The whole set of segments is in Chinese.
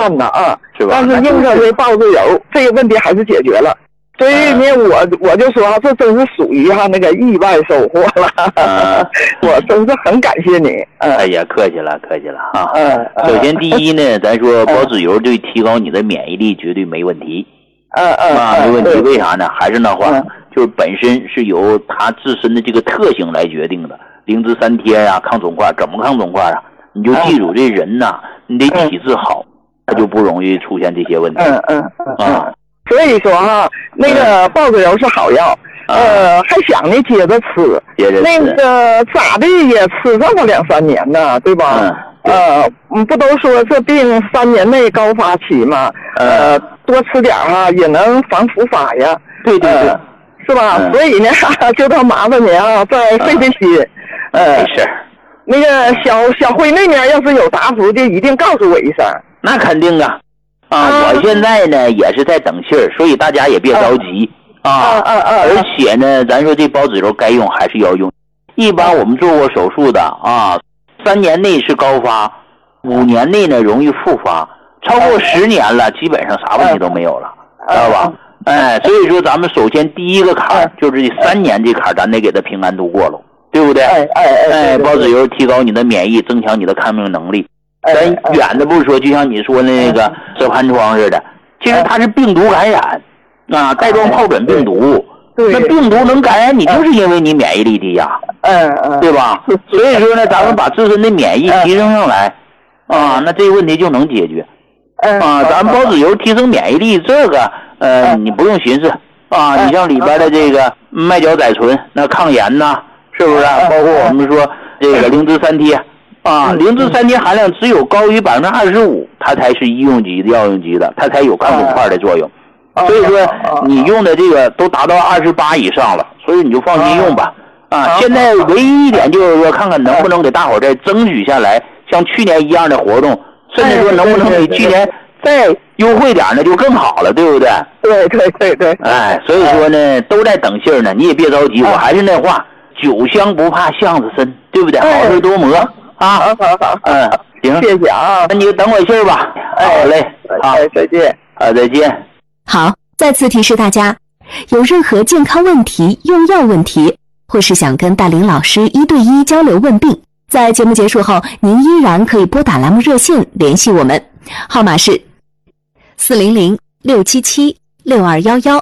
看的啊， 是吧？ 但是用上这孢子油，这个问题还是解决了。所以呢，我就说这真是属于那个意外收获了。我真是很感谢你。 哎呀，客气了啊。首先第一呢，咱说孢子油对提高你的免疫力绝对没问题。没问题。为啥呢？还是那话，就是本身是由它自身的这个特性来决定的。灵芝3贴啊，抗肿块，怎么抗肿块啊？你就记住，这人呐，你得体质好，他就不容易出现这些问题。 所以说那个孢子油是好药，还想你接着吃，那个咋的也吃上了2-3年呢，对吧？不都说这病3年内高发期嘛？多吃点也能防复发呀。 对， 是吧？所以呢，就当麻烦你再费费心。 没事。 那个小辉那边要是有答复的，一定告诉我一声。 那肯定啊。我现在呢也是在等信儿，所以大家也别着急而且呢，咱说这孢子油该用还是要用。一般我们做过手术的3年内是高发，5年内呢容易复发，超过10年了，基本上啥问题都没有了，知道吧？所以说咱们首先第一个坎就是这3年这坎，咱得给它平安度过了，对不对？孢子油提高你的免疫，增强你的抗病能力。咱远的不说，就像你说的那个蛇盘疮似的，其实它是病毒感染带状疱疹病毒。那病毒能感染你，就是因为你免疫力低呀，对吧？所以说呢，咱们把自身的免疫提升上来那这个问题就能解决咱们孢子油提升免疫力，这个你不用寻思你像里边的这个麦角甾醇，那抗炎呐，是不是？包括我们说这个灵芝3贴灵芝3贴含量只有高于25%，它才是医用级的药用级的，它才有抗肿块的作用。所以说你用的这个都达到28以上了，所以你就放心用吧现在唯一一点就是说，看看能不能给大伙再争取下来像去年一样的活动，甚至说能不能比去年再优惠点，那就更好了，对不对？ 对。 所以说呢，都在等信儿呢，你也别着急。我还是那话，酒香不怕巷子深，对不对？好事多磨好。 行， 谢谢那你就等我信儿吧。好嘞， 再见。 再见。 好，再次提示大家，有任何健康问题、用药问题，或是想跟大林老师1对1交流问病，在节目结束后，您依然可以拨打栏目热线联系我们，号码是400-677-6211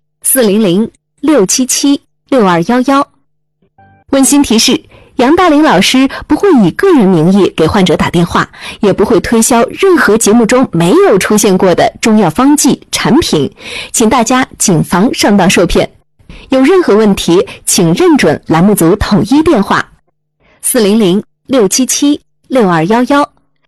400-677-6211。温馨提示，杨大林老师不会以个人名义给患者打电话，也不会推销任何节目中没有出现过的中药方剂产品，请大家谨防上当受骗。有任何问题，请认准栏目组统一电话400-677-6211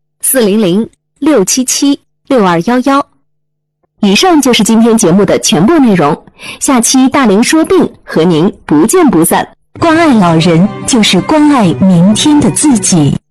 400-677-6211。以上就是今天节目的全部内容，下期大林说病和您不见不散。关爱老人，就是关爱明天的自己。